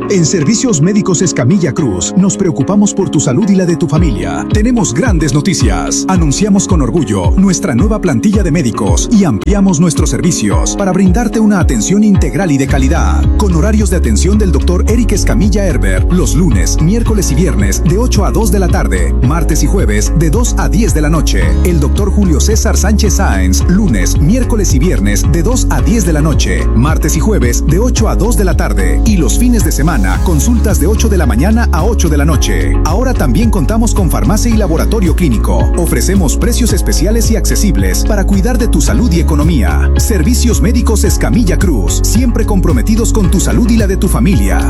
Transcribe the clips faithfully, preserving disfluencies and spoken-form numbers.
En Servicios Médicos Escamilla Cruz, nos preocupamos por tu salud y la de tu familia. Tenemos grandes noticias. Anunciamos con orgullo nuestra nueva plantilla de médicos y ampliamos nuestros servicios para brindarte una atención integral y de calidad. Con horarios de atención del doctor Eric Escamilla Herbert, los lunes, miércoles y viernes de ocho a dos de la tarde, martes y jueves de dos a diez de la noche. El doctor Julio César Sánchez Sáenz, lunes, miércoles y viernes de dos a diez de la noche, martes y jueves de ocho a dos de la tarde y los fines de semana consultas de ocho de la mañana a ocho de la noche. Ahora también contamos con farmacia y laboratorio clínico. Ofrecemos precios especiales y accesibles para cuidar de tu salud y economía. Servicios Médicos Escamilla Cruz, siempre comprometidos con tu salud y la de tu familia.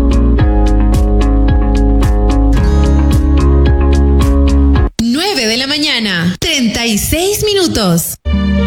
nueve de la mañana, treinta y seis minutos.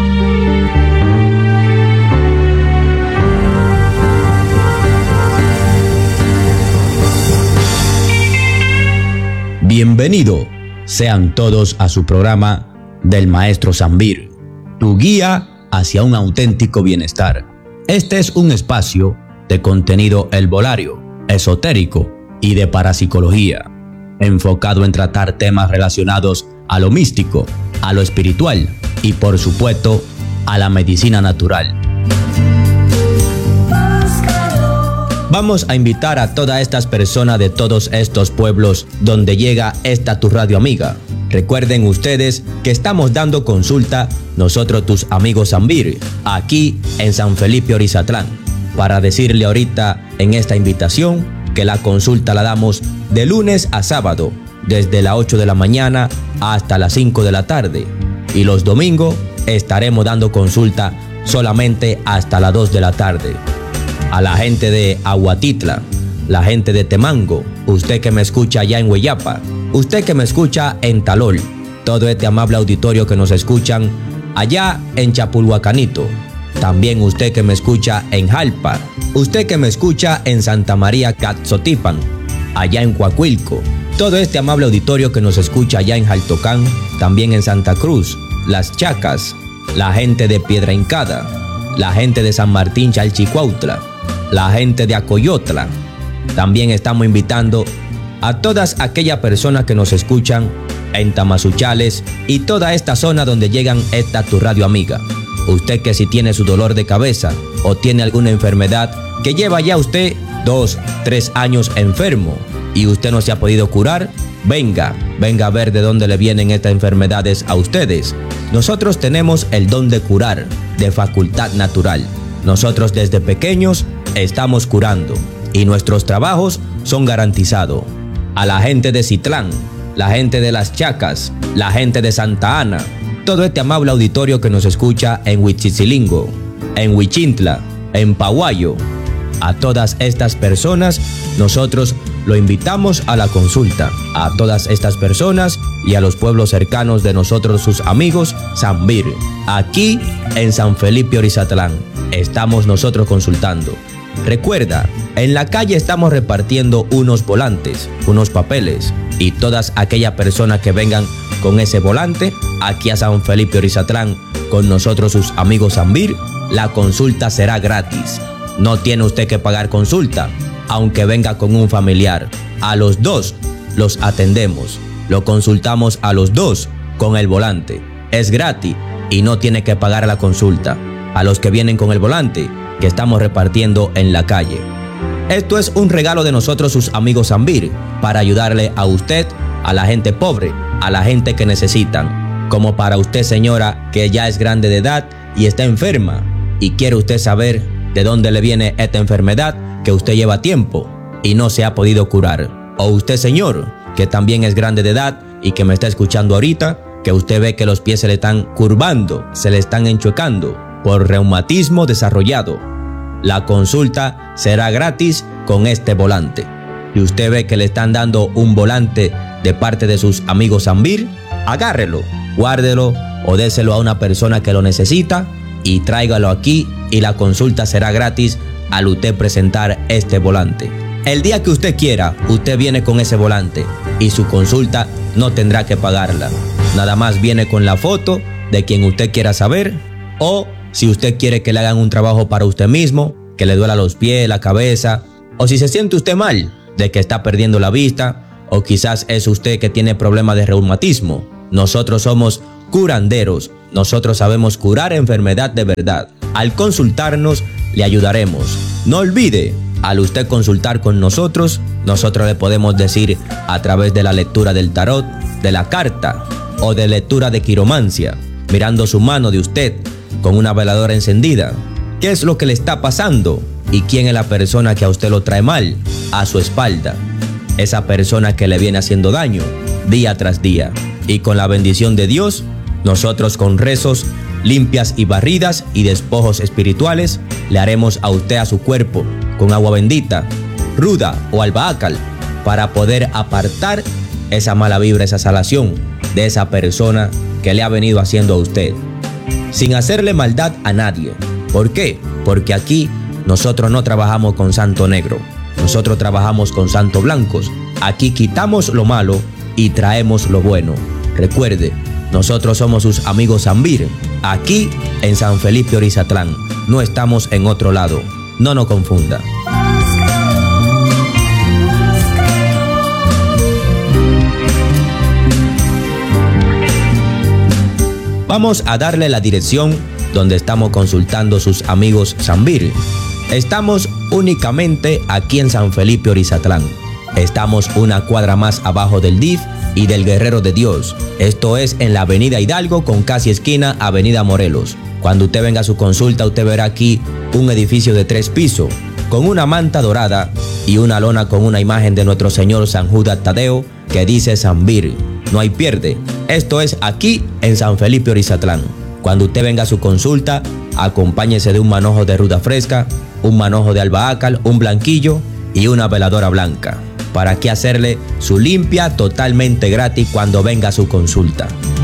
Bienvenido sean todos a su programa del Maestro Zambir, tu guía hacia un auténtico bienestar. Este es un espacio de contenido herbolario, esotérico y de parapsicología, enfocado en tratar temas relacionados a lo místico, a lo espiritual y por supuesto a la medicina natural. Vamos a invitar a todas estas personas de todos estos pueblos donde llega esta tu radio amiga. Recuerden ustedes que estamos dando consulta nosotros tus amigos Zambir, aquí en San Felipe Orizatlán, para decirle ahorita en esta invitación que la consulta la damos de lunes a sábado, desde las ocho de la mañana hasta las cinco de la tarde, y los domingos estaremos dando consulta solamente hasta las dos de la tarde. A la gente de Aguatitla, la gente de Temango, usted que me escucha allá en Hueyapa, usted que me escucha en Talol, todo este amable auditorio que nos escuchan allá en Chapulhuacanito, también usted que me escucha en Jalpa, usted que me escucha en Santa María Catzotipan, allá en Coahuilco, todo este amable auditorio que nos escucha allá en Jaltocán, también en Santa Cruz, Las Chacas, la gente de Piedra Hincada, la gente de San Martín Chalchicuautla, la gente de Acoyotla. También estamos invitando a todas aquellas personas que nos escuchan en Tamazunchales y toda esta zona donde llegan esta tu radio amiga. Usted que si tiene su dolor de cabeza o tiene alguna enfermedad que lleva ya usted dos, tres años enfermo y usted no se ha podido curar, venga, venga a ver de dónde le vienen estas enfermedades a ustedes. Nosotros tenemos el don de curar, de facultad natural. Nosotros desde pequeños estamos curando y nuestros trabajos son garantizados. A la gente de Citlán, la gente de Las Chacas, la gente de Santa Ana, todo este amable auditorio que nos escucha en Huichizilingo, en Huichintla, en Pahuayo, a todas estas personas nosotros lo invitamos a la consulta. A todas estas personas y a los pueblos cercanos de nosotros, sus amigos Zambir, aquí en San Felipe Orizatlán, estamos nosotros consultando. Recuerda, en la calle estamos repartiendo unos volantes, unos papeles, y todas aquellas personas que vengan con ese volante aquí a San Felipe Orizatlán con nosotros, sus amigos Zambir, la consulta será gratis. No tiene usted que pagar consulta, aunque venga con un familiar. A los dos los atendemos, lo consultamos a los dos con el volante. Es gratis y no tiene que pagar la consulta. A los que vienen con el volante que estamos repartiendo en la calle. Esto es un regalo de nosotros, sus amigos Zambir, para ayudarle a usted, a la gente pobre, a la gente que necesitan. Como para usted, señora, que ya es grande de edad y está enferma y quiere usted saber de dónde le viene esta enfermedad que usted lleva tiempo y no se ha podido curar. O usted, señor, que también es grande de edad y que me está escuchando ahorita, que usted ve que los pies se le están curvando, se le están enchuecando por reumatismo desarrollado. La consulta será gratis con este volante. Si usted ve que le están dando un volante de parte de sus amigos Zambir, agárrelo, guárdelo o déselo a una persona que lo necesita y tráigalo aquí y la consulta será gratis al usted presentar este volante. El día que usted quiera, usted viene con ese volante y su consulta no tendrá que pagarla. Nada más viene con la foto de quien usted quiera saber, o si usted quiere que le hagan un trabajo para usted mismo, que le duela los pies, la cabeza, O si se siente usted mal, de que está perdiendo la vista, o quizás es usted que tiene problemas de reumatismo, nosotros somos curanderos. Nosotros sabemos curar enfermedad de verdad. Al consultarnos, le ayudaremos. No olvide, al usted consultar con nosotros, nosotros le podemos decir a través de la lectura del tarot, de la carta o de lectura de quiromancia, mirando su mano de usted con una veladora encendida, qué es lo que le está pasando y quién es la persona que a usted lo trae mal a su espalda. Esa persona que le viene haciendo daño día tras día. Y con la bendición de Dios, nosotros con rezos, limpias y barridas y despojos espirituales, le haremos a usted a su cuerpo con agua bendita, ruda o albahacal, para poder apartar esa mala vibra, esa salación de esa persona que le ha venido haciendo a usted, sin hacerle maldad a nadie. ¿Por qué? Porque aquí nosotros no trabajamos con santo negro, nosotros trabajamos con santo blancos. Aquí quitamos lo malo y traemos lo bueno. Recuerde, nosotros somos sus amigos Zambir, aquí en San Felipe Orizatlán. No estamos en otro lado. No nos confunda. Vamos a darle la dirección donde estamos consultando sus amigos Zambir. Estamos únicamente aquí en San Felipe Orizatlán. Estamos una cuadra más abajo del D I F y del Guerrero de Dios. Esto es en la avenida Hidalgo con casi esquina avenida Morelos. Cuando usted venga a su consulta, usted verá aquí un edificio de tres pisos con una manta dorada y una lona con una imagen de nuestro Señor San Judas Tadeo que dice Zambir. No hay pierde. Esto es aquí en San Felipe Orizatlán. Cuando usted venga a su consulta, acompáñese de un manojo de ruda fresca, un manojo de albahacal, un blanquillo y una veladora blanca, para que hacerle su limpia totalmente gratis cuando venga a su consulta.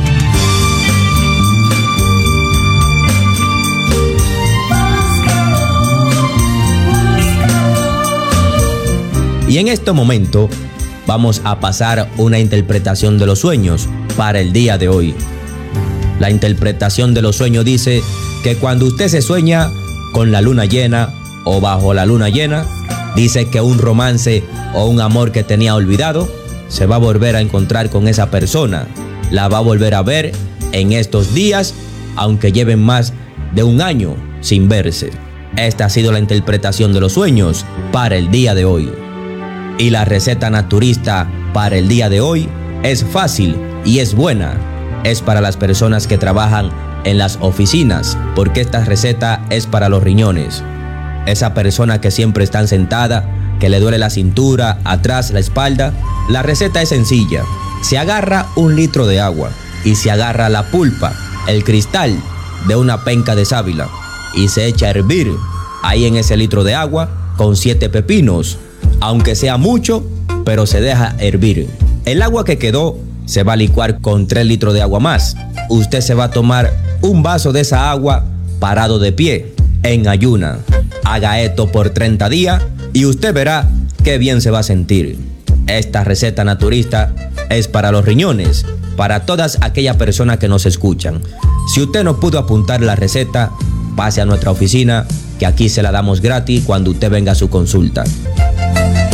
Y en este momento vamos a pasar una interpretación de los sueños para el día de hoy. La interpretación de los sueños dice que cuando usted se sueña con la luna llena o bajo la luna llena, dice que un romance o un amor que tenía olvidado se va a volver a encontrar con esa persona. La va a volver a ver en estos días, aunque lleven más de un año sin verse. Esta ha sido la interpretación de los sueños para el día de hoy. Y la receta naturista para el día de hoy es fácil y es buena. Es para las personas que trabajan en las oficinas, porque esta receta es para los riñones. Esa persona que siempre está sentada, que le duele la cintura, atrás, la espalda. La receta es sencilla. Se agarra un litro de agua y se agarra la pulpa, el cristal de una penca de sábila y se echa a hervir ahí en ese litro de agua con siete pepinos, aunque sea mucho, pero se deja hervir. El agua que quedó se va a licuar con tres litros de agua más. Usted se va a tomar un vaso de esa agua parado de pie, en ayuna. Haga esto por treinta días y usted verá qué bien se va a sentir. Esta receta naturista es para los riñones, para todas aquellas personas que nos escuchan. Si usted no pudo apuntar la receta, pase a nuestra oficina, que aquí se la damos gratis cuando usted venga a su consulta.